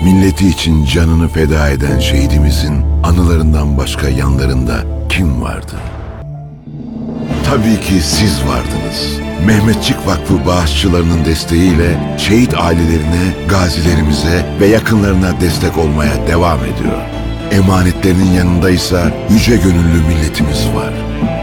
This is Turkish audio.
Milleti için canını feda eden şehidimizin anılarından başka yanlarında kim vardı? Tabii ki siz vardınız. Mehmetçik Vakfı bağışçılarının desteğiyle şehit ailelerine, gazilerimize ve yakınlarına destek olmaya devam ediyor. Emanetlerinin yanındaysa yüce gönüllü milletimiz var.